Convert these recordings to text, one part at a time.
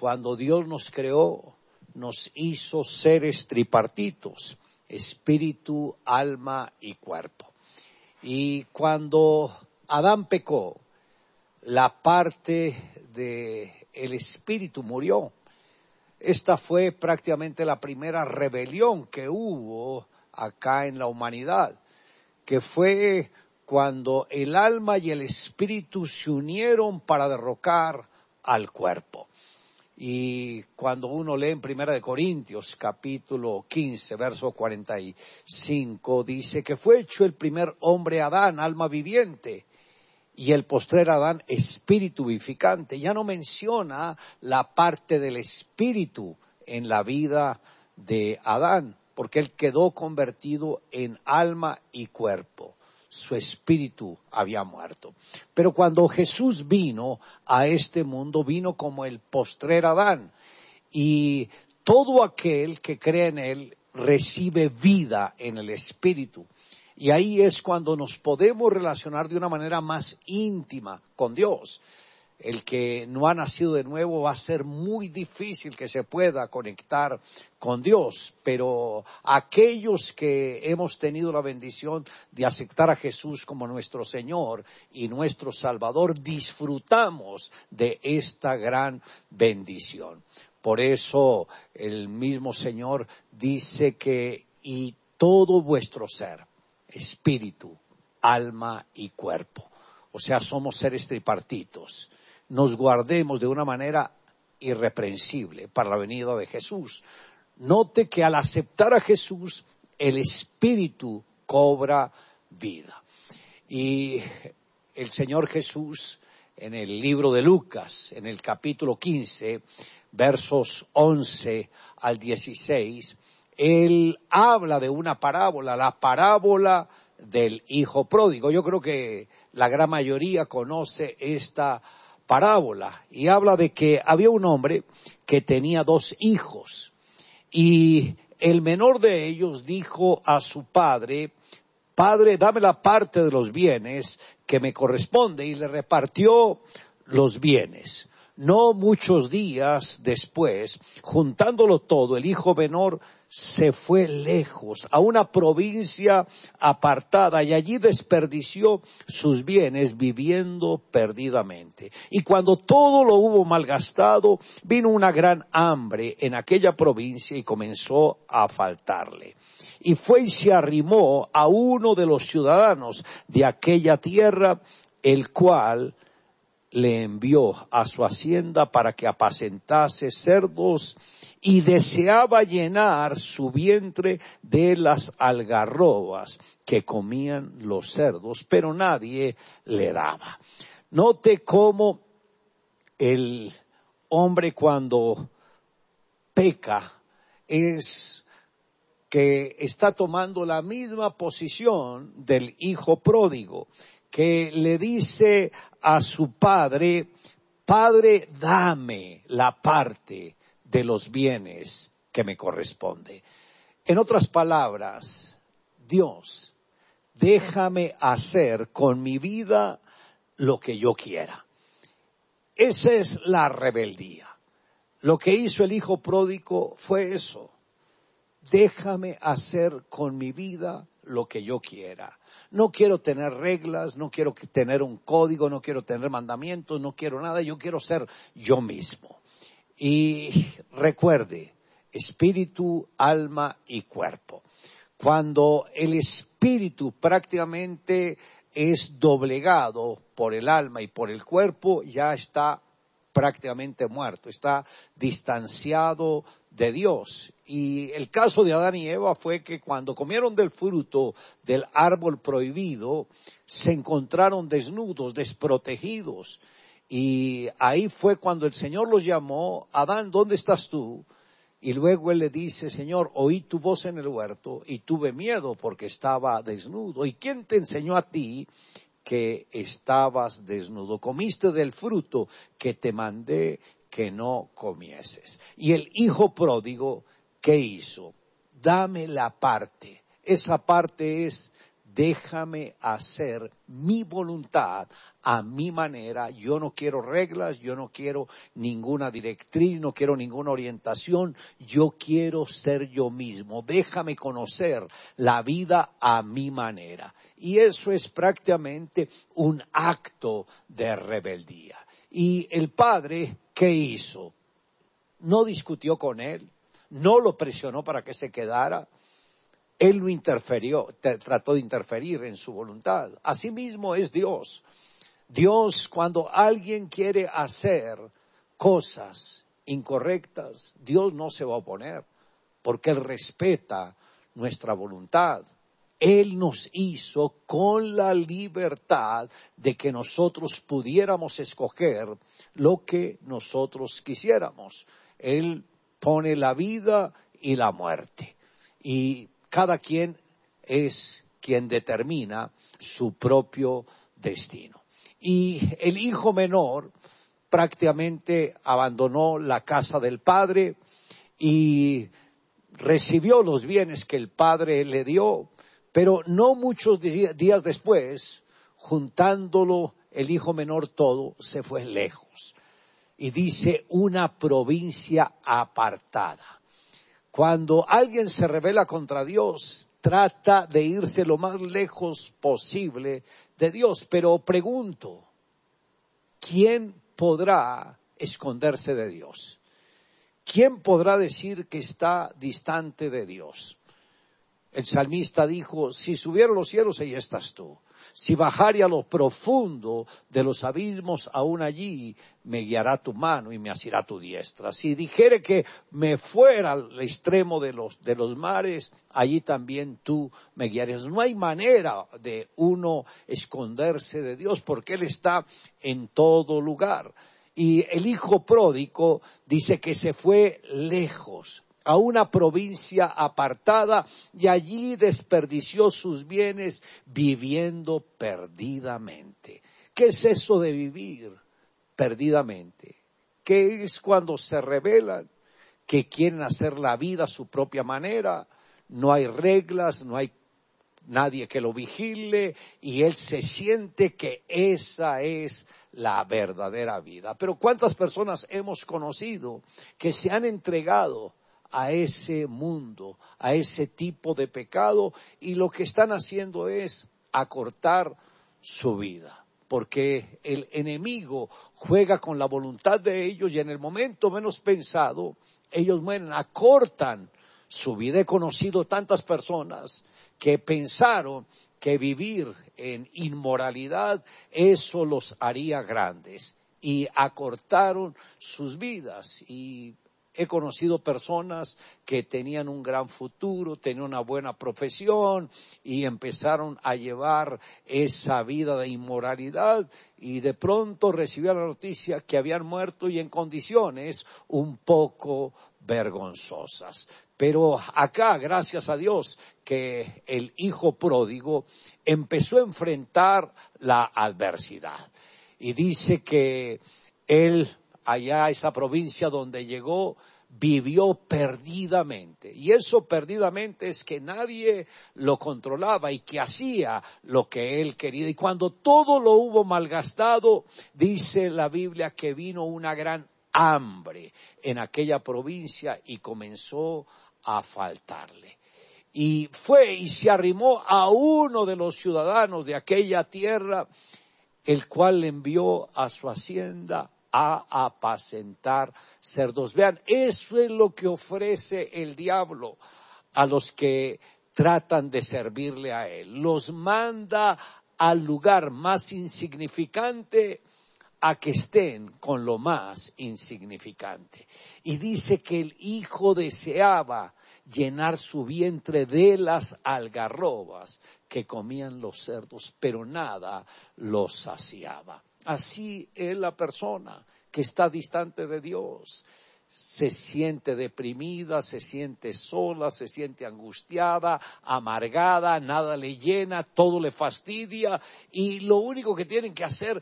Cuando Dios nos creó, nos hizo seres tripartitos, espíritu, alma y cuerpo. Y cuando Adán pecó, la parte del espíritu murió. Esta fue prácticamente la primera rebelión que hubo acá en la humanidad, que fue cuando el alma y el espíritu se unieron para derrocar al cuerpo. Y cuando uno lee en Primera de Corintios, capítulo 15, verso 45, dice que fue hecho el primer hombre Adán, alma viviente, y el postrer Adán, espíritu vivificante. Ya no menciona la parte del espíritu en la vida de Adán, porque él quedó convertido en alma y cuerpo. Su espíritu había muerto. Pero cuando Jesús vino a este mundo, vino como el postrer Adán. Y todo aquel que cree en él recibe vida en el espíritu. Y ahí es cuando nos podemos relacionar de una manera más íntima con Dios. El que no ha nacido de nuevo va a ser muy difícil que se pueda conectar con Dios, pero aquellos que hemos tenido la bendición de aceptar a Jesús como nuestro Señor y nuestro Salvador, disfrutamos de esta gran bendición. Por eso el mismo Señor dice que y todo vuestro ser, espíritu, alma y cuerpo, o sea, somos seres tripartitos, nos guardemos de una manera irreprensible para la venida de Jesús. Note que al aceptar a Jesús, el espíritu cobra vida. Y el Señor Jesús, en el libro de Lucas, en el capítulo 15, versos 11 al 16, Él habla de una parábola, la parábola del hijo pródigo. Yo creo que la gran mayoría conoce esta parábola y habla de que había un hombre que tenía 2 hijos y el menor de ellos dijo a su padre: Padre, dame la parte de los bienes que me corresponde, y le repartió los bienes. No muchos días después, juntándolo todo, el hijo menor se fue lejos, a una provincia apartada, y allí desperdició sus bienes viviendo perdidamente. Y cuando todo lo hubo malgastado, vino una gran hambre en aquella provincia y comenzó a faltarle. Y fue y se arrimó a uno de los ciudadanos de aquella tierra, el cual le envió a su hacienda para que apacentase cerdos, y deseaba llenar su vientre de las algarrobas que comían los cerdos, pero nadie le daba. Note cómo el hombre cuando peca es que está tomando la misma posición del hijo pródigo, que le dice a su padre: Padre, dame la parte de los bienes que me corresponde. En otras palabras, Dios, déjame hacer con mi vida lo que yo quiera. Esa es la rebeldía. Lo que hizo el hijo pródigo fue eso. Déjame hacer con mi vida lo que yo quiera. No quiero tener reglas, no quiero tener un código, no quiero tener mandamientos, no quiero nada, yo quiero ser yo mismo. Y recuerde, espíritu, alma y cuerpo. Cuando el espíritu prácticamente es doblegado por el alma y por el cuerpo, ya está prácticamente muerto, está distanciado de Dios. Y el caso de Adán y Eva fue que cuando comieron del fruto del árbol prohibido, se encontraron desnudos, desprotegidos. Y ahí fue cuando el Señor los llamó: Adán, ¿dónde estás tú? Y luego él le dice: Señor, oí tu voz en el huerto y tuve miedo porque estaba desnudo. ¿Y quién te enseñó a ti que estabas desnudo? Comiste del fruto que te mandé que no comieses. Y el hijo pródigo, ¿qué hizo? Dame la parte. Esa parte es déjame hacer mi voluntad a mi manera. Yo no quiero reglas, yo no quiero ninguna directriz, no quiero ninguna orientación. Yo quiero ser yo mismo. Déjame conocer la vida a mi manera. Y eso es prácticamente un acto de rebeldía. Y el padre, ¿qué hizo? No discutió con él, no lo presionó para que se quedara. Él no interfirió, trató de interferir en su voluntad. Asimismo es Dios. Dios, cuando alguien quiere hacer cosas incorrectas, Dios no se va a oponer, porque Él respeta nuestra voluntad. Él nos hizo con la libertad de que nosotros pudiéramos escoger lo que nosotros quisiéramos. Él pone la vida y la muerte. Y cada quien es quien determina su propio destino. Y el hijo menor prácticamente abandonó la casa del padre y recibió los bienes que el padre le dio, pero no muchos días después, juntándolo el hijo menor todo, se fue lejos. Y dice una provincia apartada. Cuando alguien se rebela contra Dios, trata de irse lo más lejos posible de Dios. Pero pregunto, ¿quién podrá esconderse de Dios? ¿Quién podrá decir que está distante de Dios? El salmista dijo, si subiera a los cielos, ahí estás tú. Si bajare a lo profundo de los abismos, aún allí me guiará tu mano y me asirá tu diestra. Si dijere que me fuera al extremo de los mares, allí también tú me guiarías. No hay manera de uno esconderse de Dios porque Él está en todo lugar. Y el hijo pródigo dice que se fue lejos, a una provincia apartada, y allí desperdició sus bienes viviendo perdidamente. ¿Qué es eso de vivir perdidamente? ¿Qué es cuando se rebelan, que quieren hacer la vida a su propia manera? No hay reglas, no hay nadie que lo vigile, y él se siente que esa es la verdadera vida. Pero ¿cuántas personas hemos conocido que se han entregado a ese mundo, a ese tipo de pecado, y lo que están haciendo es acortar su vida? Porque el enemigo juega con la voluntad de ellos y en el momento menos pensado, ellos mueren, acortan su vida. He conocido tantas personas que pensaron que vivir en inmoralidad, eso los haría grandes, y acortaron sus vidas. Y he conocido personas que tenían un gran futuro, tenían una buena profesión y empezaron a llevar esa vida de inmoralidad, y de pronto recibían la noticia que habían muerto y en condiciones un poco vergonzosas. Pero acá, gracias a Dios, que el hijo pródigo empezó a enfrentar la adversidad. Y dice que él, allá esa provincia donde llegó, vivió perdidamente. Y eso perdidamente es que nadie lo controlaba y que hacía lo que él quería. Y cuando todo lo hubo malgastado, dice la Biblia que vino una gran hambre en aquella provincia y comenzó a faltarle. Y fue y se arrimó a uno de los ciudadanos de aquella tierra, el cual le envió a su hacienda a apacentar cerdos. Vean, eso es lo que ofrece el diablo a los que tratan de servirle a él. Los manda al lugar más insignificante a que estén con lo más insignificante. Y dice que el hijo deseaba llenar su vientre de las algarrobas que comían los cerdos, pero nada los saciaba. Así es la persona que está distante de Dios. Se siente deprimida, se siente sola, se siente angustiada, amargada, nada le llena, todo le fastidia, y lo único que tienen que hacer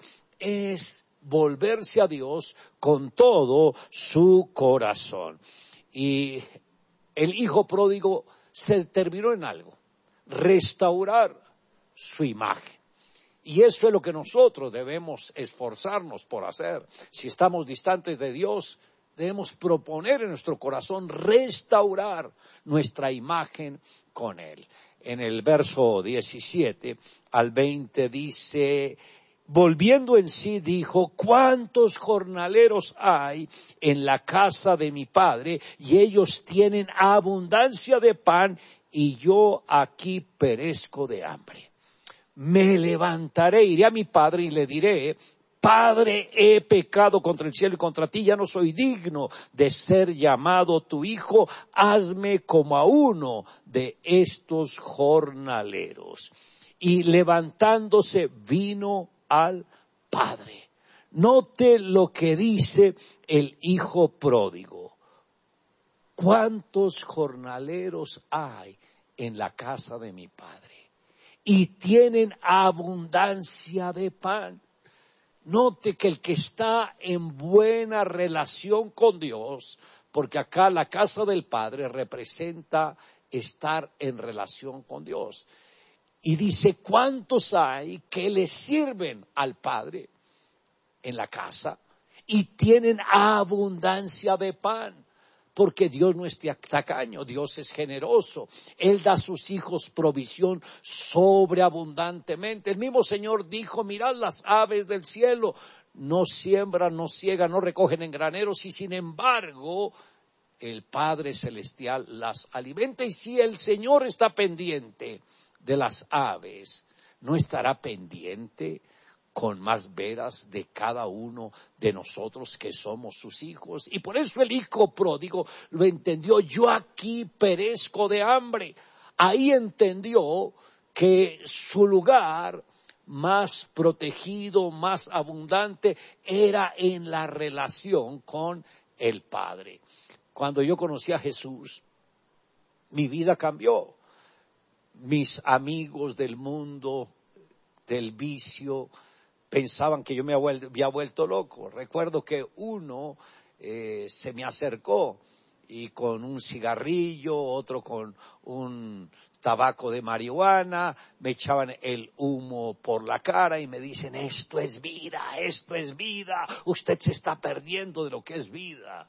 es volverse a Dios con todo su corazón. Y el hijo pródigo se determinó en algo: restaurar su imagen. Y eso es lo que nosotros debemos esforzarnos por hacer. Si estamos distantes de Dios, debemos proponer en nuestro corazón restaurar nuestra imagen con Él. En el verso 17 al 20 dice, volviendo en sí dijo, ¿cuántos jornaleros hay en la casa de mi padre? Y ellos tienen abundancia de pan y yo aquí perezco de hambre. Me levantaré, iré a mi padre y le diré, Padre, he pecado contra el cielo y contra ti, ya no soy digno de ser llamado tu hijo, hazme como a uno de estos jornaleros. Y levantándose vino al padre. Note lo que dice el hijo pródigo. ¿Cuántos jornaleros hay en la casa de mi padre? Y tienen abundancia de pan. Note que el que está en buena relación con Dios, porque acá la casa del Padre representa estar en relación con Dios. Y dice, ¿cuántos hay que le sirven al Padre en la casa y tienen abundancia de pan? Porque Dios no es tacaño, Dios es generoso. Él da a sus hijos provisión sobreabundantemente. El mismo Señor dijo, mirad las aves del cielo, no siembran, no ciegan, no recogen en graneros y sin embargo el Padre Celestial las alimenta. Y si el Señor está pendiente de las aves, ¿no estará pendiente con más veras de cada uno de nosotros que somos sus hijos? Y por eso el hijo pródigo lo entendió, yo aquí perezco de hambre. Ahí entendió que su lugar más protegido, más abundante, era en la relación con el Padre. Cuando yo conocí a Jesús, mi vida cambió. Mis amigos del mundo, del vicio, pensaban que yo me había vuelto loco. Recuerdo que uno se me acercó y con un cigarrillo, otro con un tabaco de marihuana, me echaban el humo por la cara y me dicen, esto es vida, usted se está perdiendo de lo que es vida.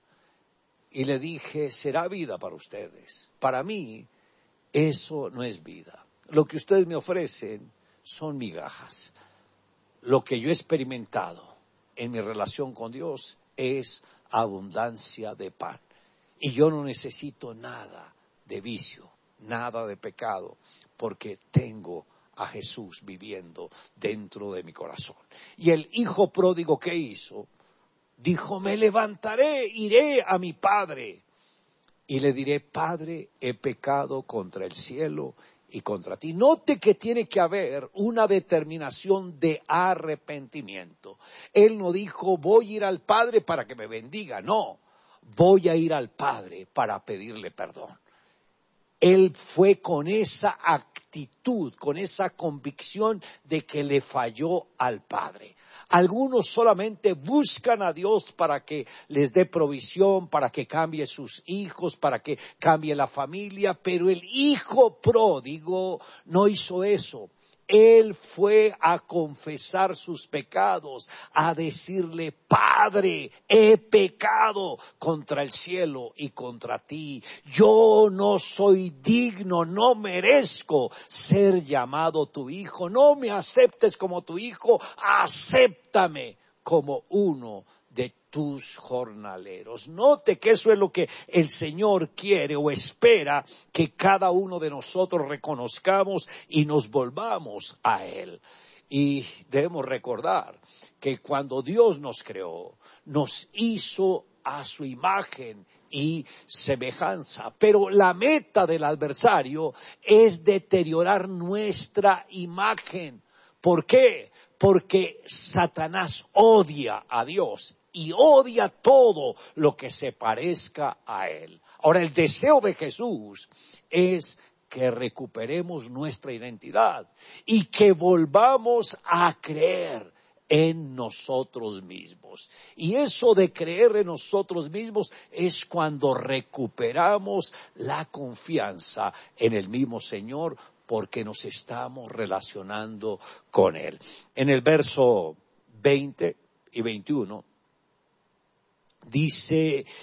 Y le dije, será vida para ustedes. Para mí, eso no es vida. Lo que ustedes me ofrecen son migajas. Lo que yo he experimentado en mi relación con Dios es abundancia de pan. Y yo no necesito nada de vicio, nada de pecado, porque tengo a Jesús viviendo dentro de mi corazón. Y el hijo pródigo, ¿qué hizo? Dijo, me levantaré, iré a mi padre y le diré, Padre, he pecado contra el cielo y contra ti. Note que tiene que haber una determinación de arrepentimiento. Él no dijo, voy a ir al Padre para que me bendiga. No, voy a ir al Padre para pedirle perdón. Él fue con esa actitud, con esa convicción de que le falló al Padre. Algunos solamente buscan a Dios para que les dé provisión, para que cambie sus hijos, para que cambie la familia, pero el hijo pródigo no hizo eso. Él fue a confesar sus pecados, a decirle, Padre, he pecado contra el cielo y contra ti. Yo no soy digno, no merezco ser llamado tu hijo. No me aceptes como tu hijo, acéptame como uno de tus jornaleros. Note que eso es lo que el Señor quiere o espera que cada uno de nosotros reconozcamos y nos volvamos a Él. Y debemos recordar que cuando Dios nos creó, nos hizo a su imagen y semejanza. Pero la meta del adversario es deteriorar nuestra imagen. ¿Por qué? Porque Satanás odia a Dios y odia todo lo que se parezca a Él. Ahora, el deseo de Jesús es que recuperemos nuestra identidad y que volvamos a creer en nosotros mismos. Y eso de creer en nosotros mismos es cuando recuperamos la confianza en el mismo Señor, porque nos estamos relacionando con Él. En el verso 20 y 21 dice